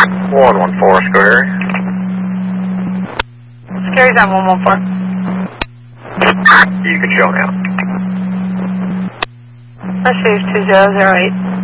114 Scary. Scary's on 114. You can show now. Let's see, 2008.